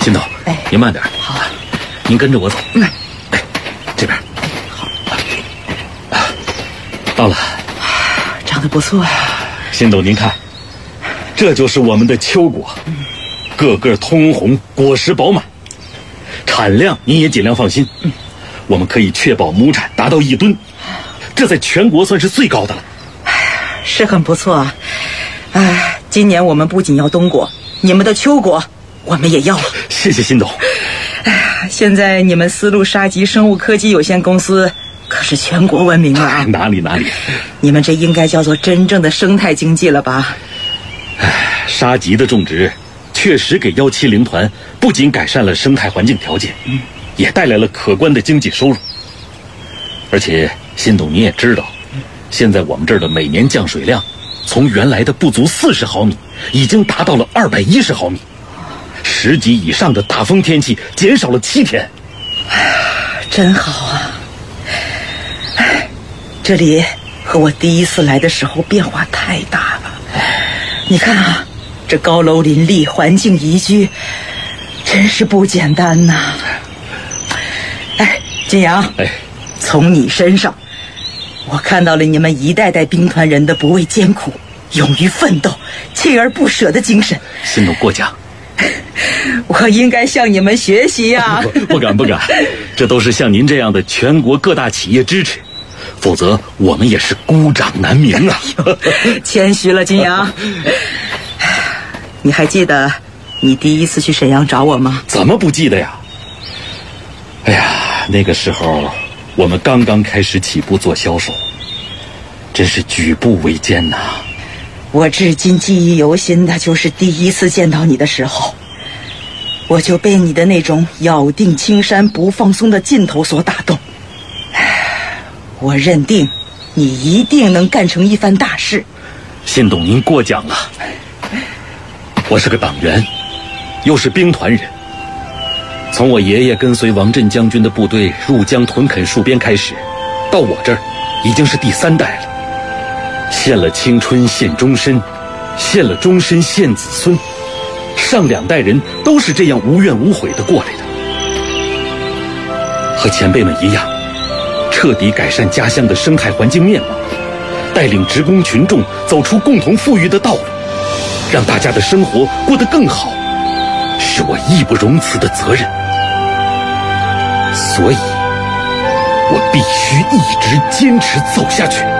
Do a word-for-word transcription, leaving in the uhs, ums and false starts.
新董，哎，您慢点。 好， 您跟着我走。嗯，哎，这边。 好。 啊，到了。 长得不错呀。 新董，您看，这就是我们的秋果，嗯、个个通红，果实饱满。产量您也尽量放心，嗯，我们可以确保亩产达到一吨，这在全国算是最高的了。 是很不错啊。哎，今年我们不仅要冬果，你们的秋果我们也要了。 谢谢新董。 哎呀，现在你们丝路沙棘生物科技有限公司可是全国闻名了啊！ 哪里哪里， 你们这应该叫做真正的生态经济了吧？ 哎，沙棘的种植确实给幺七零团不仅改善了生态环境条件，嗯，也带来了可观的经济收入。而且新董你也知道，现在我们这儿的每年降水量从原来的不足四十毫米，已经达到了二百一十毫米，十级以上的大风天气减少了七天。 哎呀，真好啊！哎，这里和我第一次来的时候变化太大了。你看啊，这高楼林立，环境宜居，真是不简单呐。哎，金阳，哎，从你身上我看到了你们一代代兵团人的不畏艰苦、勇于奋斗、锲而不舍的精神。 新董过奖。 我应该向你们学习呀、啊！ 不, 不敢不敢，这都是像您这样的全国各大企业支持，否则我们也是孤掌难鸣啊！ 谦虚了，金阳。你还记得你第一次去沈阳找我吗？ 怎么不记得呀？哎呀，那个时候我们刚刚开始起步做销售，真是举步维艰呐。 我至今记忆犹新的就是第一次见到你的时候，我就被你的那种咬定青山不放松的劲头所打动。我认定你一定能干成一番大事。 新董您过奖了，我是个党员，又是兵团人，从我爷爷跟随王震将军的部队入疆屯垦戍边开始，到我这儿已经是第三代了。献了青春献终身，献了终身献子孙，上两代人都是这样无怨无悔地过来的。和前辈们一样，彻底改善家乡的生态环境面貌，带领职工群众走出共同富裕的道路，让大家的生活过得更好，是我义不容辞的责任。所以我必须一直坚持走下去。